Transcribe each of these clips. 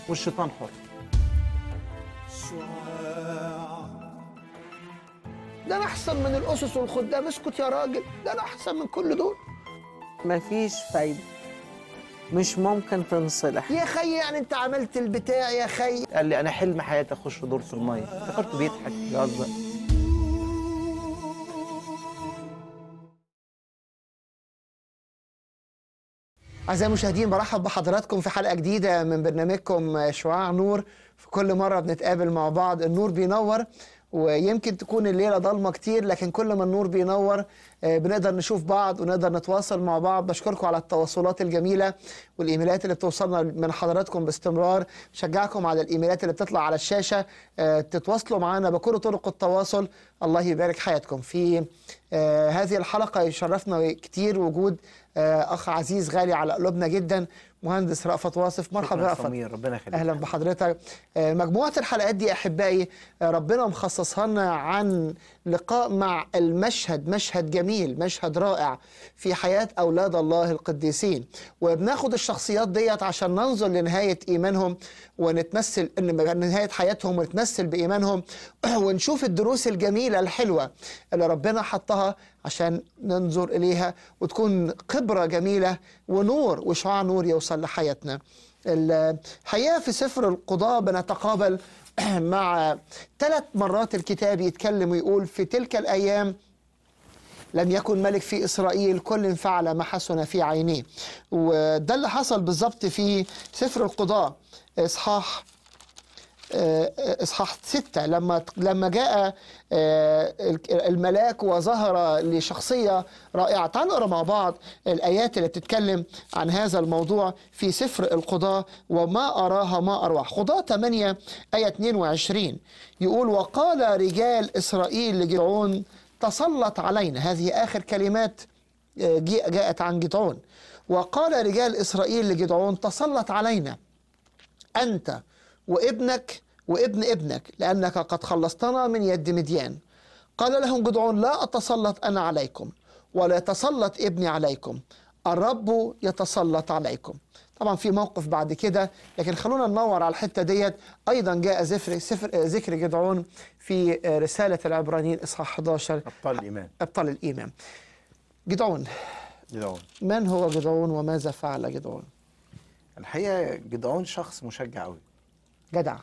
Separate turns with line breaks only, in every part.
والشيطان حر.
ده انا احسن من الاسس والخدام. اسكت يا راجل، ده انا احسن من كل دول.
مفيش فايدة، مش ممكن تنصلح.
يا خي يعني انت عملت البتاع يا خي.
قال لي انا حلم حياتي اخش دور في الميه، افتكرته بيضحك بيهزر.
أعزائي المشاهدين، برحب بحضراتكم في حلقة جديدة من برنامجكم شعاع نور. في كل مرة بنتقابل مع بعض النور بينور، ويمكن تكون الليلة ضلمة كتير، لكن كل ما النور بينور بنقدر نشوف بعض ونقدر نتواصل مع بعض. بشكركم على التواصلات الجميلة والإيميلات اللي بتوصلنا من حضراتكم باستمرار. شجعكم على الإيميلات اللي بتطلع على الشاشة، تتواصلوا معنا بكل طرق التواصل. الله يبارك حياتكم. في هذه الحلقة يشرفنا كتير وجود أخ عزيز غالي على قلوبنا جدا، مهندس رأفت واصف. مرحبا يا رأفت.
ربنا يخليك.
أهلا بحضرتك. مجموعة الحلقات دي أحبائي ربنا مخصصها لنا عن لقاء مع المشهد، مشهد جميل، مشهد رائع في حياة أولاد الله القديسين، وبناخد الشخصيات ديت عشان ننظر لنهاية إيمانهم ونتمثل نهاية حياتهم ونتمثل بإيمانهم ونشوف الدروس الجميلة الحلوة اللي ربنا حطها عشان ننظر إليها وتكون خبرة جميلة ونور وشعاع نور يوصل لحياتنا. الحقيقة في سفر القضاء بنتقابل مع 3 مرات الكتاب يتكلم ويقول في تلك الأيام لم يكن ملك في إسرائيل، كل فعل ما حسن في عينيه. وده اللي حصل بالضبط في سفر القضاء إصحاح 6 لما جاء الملاك وظهر لشخصية رائعة. تعالوا نقرأ مع بعض الآيات اللي بتتكلم عن هذا الموضوع في سفر القضاء. وما أراها ما أروح. قضاء 8 آية 22 يقول: وقال رجال إسرائيل لجدعون تسلط علينا. هذه آخر كلمات جاءت عن جدعون. وقال رجال إسرائيل لجدعون تسلط علينا أنت وابنك وابن ابنك، لأنك قد خلصتنا من يد مديان. قال لهم جدعون: لا أتسلط أنا عليكم ولا يتسلط ابني عليكم، الرب يتسلط عليكم. طبعا في موقف بعد كده، لكن خلونا ندور على الحتة ديت. أيضا جاء ذكر جدعون في رسالة العبرانيين إصحاح 11.
أبطال الإيمان.
أبطال الإيمان. جدعون. من هو جدعون وماذا فعل جدعون؟
الحقيقة جدعون شخص مشجع قوي.
جدع.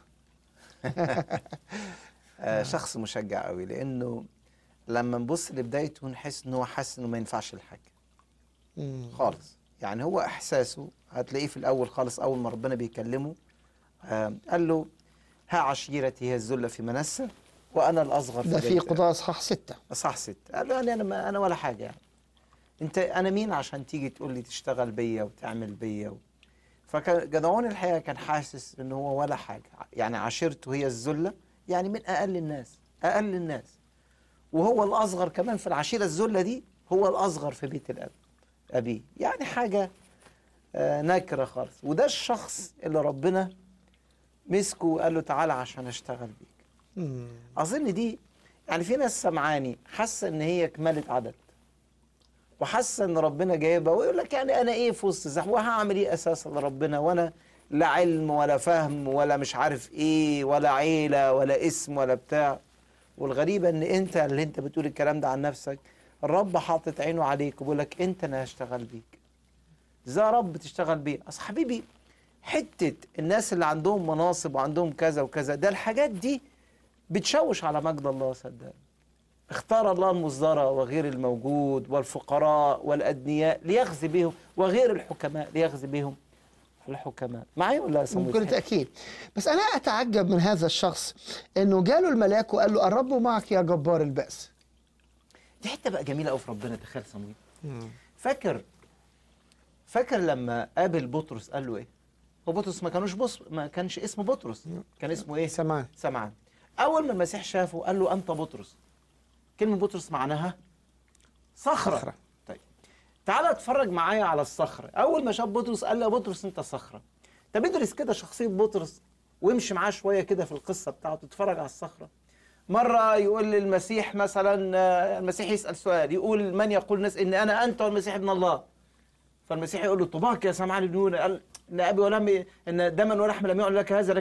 شخص مشجع قوي، لأنه لما نبص لبدايته نحس إنه حاسس إنه ما ينفعش الحاجة خالص. يعني هو إحساسه هتلاقيه في الأول خالص، أول ما ربنا بيكلمه قال له: ها عشيرتي هي الذلة في منسى وأنا الأصغر.
ده في قضاء إصحاح 6.
إصحاح 6. قال له: يعني أنا ولا حاجة. يعني أنا مين عشان تيجي تقول لي تشتغل بيا وتعمل بيا فكان جدعون الحقيقة كان حاسس إنه هو ولا حاجة. يعني عشيرته هي الذلة، يعني من أقل الناس، وهو الأصغر كمان في العشيرة. الذلة دي هو الأصغر في بيت أبيه، يعني حاجة نكرة خالص. وده الشخص اللي ربنا مسكه وقال له: تعالى عشان أشتغل بيك. أظن دي يعني في ناس سمعاني حاسة إن هي كمالة عدد، وحاسة إن ربنا جايبها، ويقول لك يعني أنا إيه في وسط الزحمة وهعمل إيه أساسا لربنا، وأنا لا علم ولا فهم ولا مش عارف إيه ولا عيلة ولا اسم ولا بتاع. والغريبة إن أنت اللي أنت بتقول الكلام ده عن نفسك، الرب حاطط عينه عليك وبيقول لك أنت أنا هشتغل بيك. إزاي يا رب تشتغل بيه؟ أصل حبيبي حتة الناس اللي عندهم مناصب وعندهم كذا وكذا، ده الحاجات دي بتشوش على مجد الله. صدقني اختار الله المصدرة وغير الموجود والفقراء والأدنياء ليخزي بهم، وغير الحكماء ليخزي بهم الحكماء. معايا ولا
بكل تأكيد. بس أنا أتعجب من هذا الشخص إنه جاله الملاك وقال له: الرب معك يا جبار البأس.
دي حتة بقى جميلة أوي في ربنا. تخيل صمويل، فاكر لما قابل بطرس قال له إيه؟ هو بطرس ما كانش اسمه بطرس، كان اسمه إيه؟ سمعان. أول ما المسيح شافه قال له: أنت بطرس. كلمة بطرس معناها صخرة. طيب تعالى اتفرج معايا على الصخرة. أول ما شاف بطرس قال له: يا بطرس أنت صخرة. طب ادرس كده شخصية بطرس وامشي معاه شوية كده في القصة بتاعته، تتفرج على الصخرة. مرة يقول للمسيح مثلا، المسيح يسأل سؤال يقول: من يقول الناس إن أنا أنت والمسيح ابن الله؟ فالمسيح يقول له: طباك يا سمعان بن يونا. قال: ان ابي ولم ان دما ولحم لم يعل لك هذا